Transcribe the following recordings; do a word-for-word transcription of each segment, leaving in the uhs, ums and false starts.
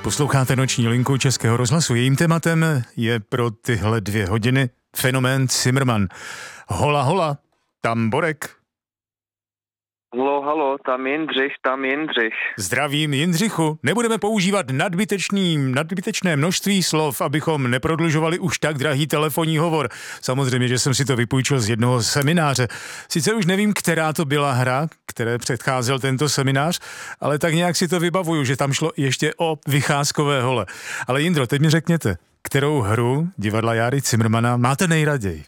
Posloucháte Noční linku Českého rozhlasu. Jejím tématem je pro tyhle dvě hodiny fenomén Cimrman. Hola, hola, tam Borek. Halo, halo, tam Jindřich, tam Jindřich. Zdravím, Jindřichu. Nebudeme používat nadbytečný, nadbytečné množství slov, abychom neprodlužovali už tak drahý telefonní hovor. Samozřejmě, že jsem si to vypůjčil z jednoho semináře. Sice už nevím, která to byla hra, které předcházel tento seminář, ale tak nějak si to vybavuju, že tam šlo ještě o vycházkové hole. Ale Jindro, teď mi řekněte, kterou hru divadla Járy Cimrmana máte nejraději?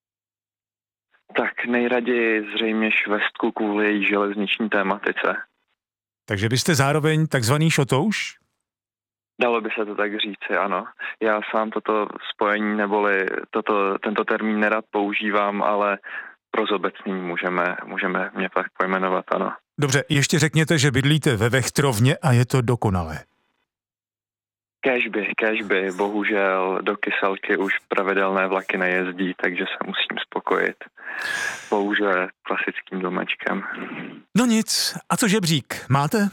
Tak nejraději zřejmě švestku kvůli její železniční tématice. Takže byste zároveň takzvaný šotouš? Dalo by se to tak říci, ano. Já sám toto spojení neboli toto, tento termín nerad používám, ale pro zobecný můžeme, můžeme mě tak pojmenovat, ano. Dobře, ještě řekněte, že bydlíte ve Vechtrovně a je to dokonalé. Kéžby, kéžby, bohužel do Kyselky už pravidelné vlaky nejezdí, takže se musím spokojit. Bohužel klasickým domečkem. No nic, a co žebřík, máte?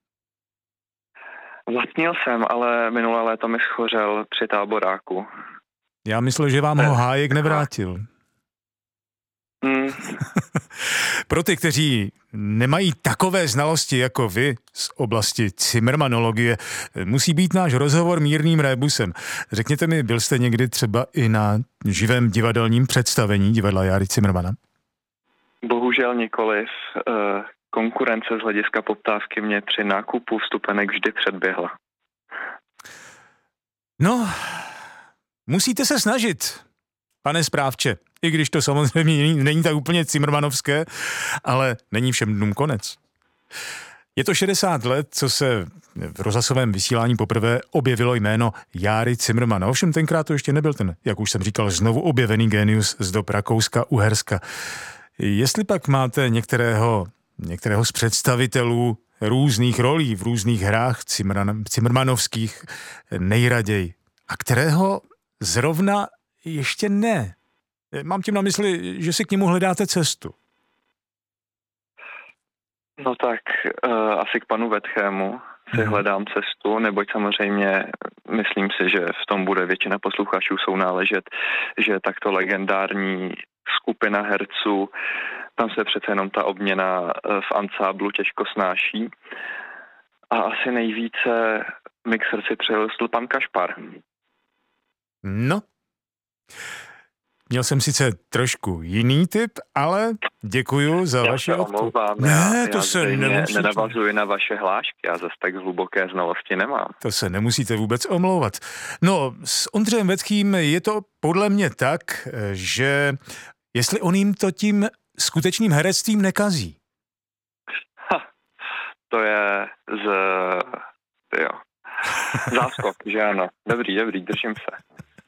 Vlastnil jsem, ale minulé léto mi schořel při táboráku. Já myslel, že vám ho Hájek nevrátil. Hmm. Pro ty, kteří nemají takové znalosti jako vy z oblasti cimrmanologie, musí být náš rozhovor mírným rébusem. Řekněte mi, byl jste někdy třeba i na živém divadelním představení divadla Járy Cimrmana? Bohužel nikoliv. Konkurence z hlediska poptávky mě při nákupu vstupenek vždy předběhla. No, musíte se snažit, pane správče. I když to samozřejmě není, není tak úplně cimrmanovské, ale není všem dnům konec. Je to šedesát let, co se v rozhlasovém vysílání poprvé objevilo jméno Járy Cimrmana. Ovšem tenkrát to ještě nebyl ten, jak už jsem říkal, znovu objevený génius z dob Rakouska, Uherska. Jestli pak máte některého, některého z představitelů různých rolí v různých hrách cimran, cimrmanovských nejraději, a kterého zrovna ještě ne. Mám tím na mysli, že si k němu hledáte cestu. No tak, uh, asi k panu Vetchému si hmm. hledám cestu, neboť samozřejmě myslím si, že v tom bude většina posluchačů sounáležet, že takto legendární skupina herců, tam se přece jenom ta obměna v ansáblu těžko snáší. A asi nejvíce mi k srdci přirostl pan Kašpar. No, měl jsem sice trošku jiný tip, ale děkuju za já vaši odpověď. Ne, já, to já se nemusíte. Nenavazuji na vaše hlášky, já zase tak hluboké znalosti nemám. To se nemusíte vůbec omlouvat. No, s Ondřejem Vetkým je to podle mě tak, že jestli on jim to tím skutečným herectvím nekazí. Ha, to je z... jo. Záskok, že ano. Dobrý, dobrý, držím se.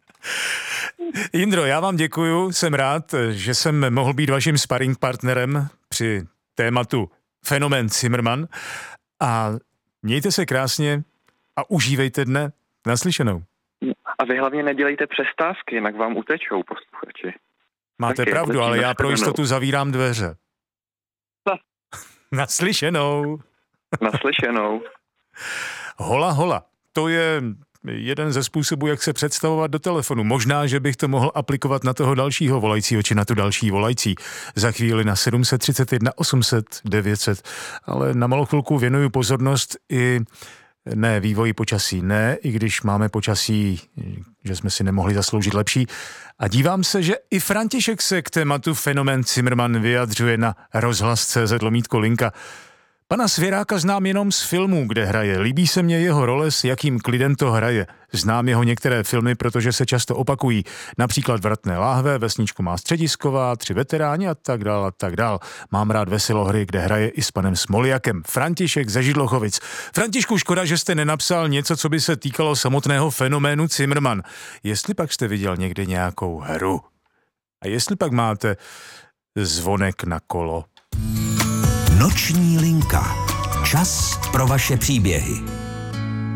Jindro, já vám děkuju, jsem rád, že jsem mohl být vaším sparring partnerem při tématu fenomén Cimrman a mějte se krásně a užívejte dne. Naslyšenou. A vy hlavně nedělejte přestávky, jinak vám utečou posluchači. Máte Taky, pravdu, ale já pro jistotu zavírám dveře. No. Naslyšenou. Naslyšenou. Hola, hola. To je jeden ze způsobů, jak se představovat do telefonu. Možná, že bych to mohl aplikovat na toho dalšího volajícího, či na tu další volající. Za chvíli na sedm set třicet jedna osm set devět set. Ale na malou chvilku věnuju pozornost i ne vývoji počasí, ne, i když máme počasí, že jsme si nemohli zasloužit lepší. A dívám se, že i František se k tématu fenomén Cimrman vyjadřuje na rozhlas tečka cé zet lomítko linka. Pana Svěráka znám jenom z filmů, kde hraje. Líbí se mně jeho role, s jakým klidem to hraje. Znám jeho některé filmy, protože se často opakují. Například Vratné láhve, Vesničku má středisková, Tři veteráni a tak dál a tak dál. Mám rád veselohry, kde hraje i s panem Smoljakem. František ze Židlochovic. Františku, škoda, že jste nenapsal něco, co by se týkalo samotného fenoménu Cimrman. Jestli pak jste viděl někdy nějakou hru? A jestli pak máte zvonek na kolo? Noční linka. Čas pro vaše příběhy.